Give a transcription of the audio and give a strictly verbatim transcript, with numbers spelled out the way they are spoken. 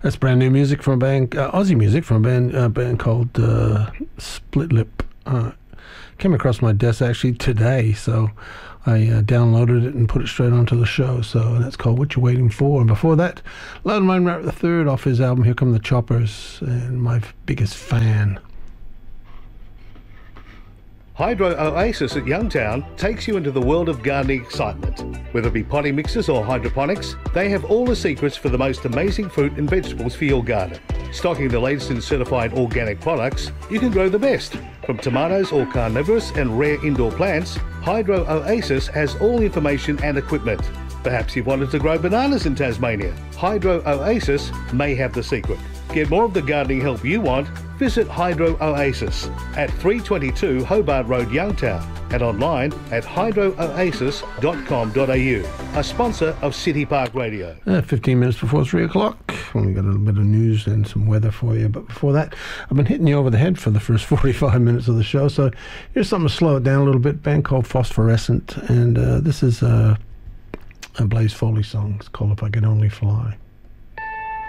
That's brand new music from a band, uh, Aussie music from a band, uh, band called uh, Split Lip. Uh, came across my desk actually today, so I uh, downloaded it and put it straight onto the show. So that's called What You Waiting For. And before that, Loudon Wainwright the Third off his album Here Come the Choppers, and my biggest fan. Hydro Oasis at Youngtown takes you into the world of gardening excitement. Whether it be potting mixes or hydroponics, they have all the secrets for the most amazing fruit and vegetables for your garden. Stocking the latest in certified organic products, you can grow the best. From tomatoes or carnivorous and rare indoor plants, Hydro Oasis has all the information and equipment. Perhaps you've wanted to grow bananas in Tasmania. Hydro Oasis may have the secret. Get more of the gardening help you want, visit Hydro Oasis at three twenty-two Hobart Road, Youngtown, and online at hydro oasis dot com dot a u, a sponsor of City Park Radio. Uh, fifteen minutes before three o'clock, when we got a little bit of news and some weather for you. But before that, I've been hitting you over the head for the first forty-five minutes of the show. So here's something to slow it down a little bit. A band called Phosphorescent, and uh, this is uh, a Blaze Foley song. It's called If I Could Only Fly.